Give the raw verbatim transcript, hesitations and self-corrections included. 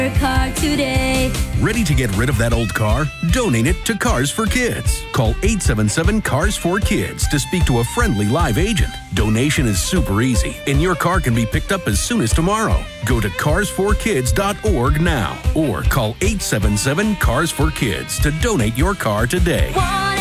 car today. Ready to get rid of that old car? Donate it to Cars for Kids. Call eight seven seven, C A R S four Kids to speak to a friendly live agent. Donation is super easy, and your car can be picked up as soon as tomorrow. Go to cars for kids dot org now or call eight seven seven, C A R S four Kids to donate your car today.